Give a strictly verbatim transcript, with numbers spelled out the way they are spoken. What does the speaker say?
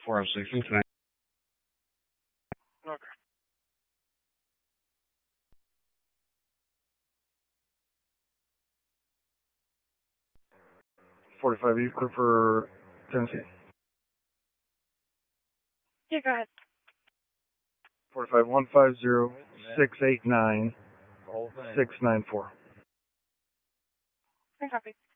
four oh six and tonight. Okay. forty-five, you clear for Tennessee? Yeah, go ahead. forty-five, one five zero, six eight nine, six nine four. I copy.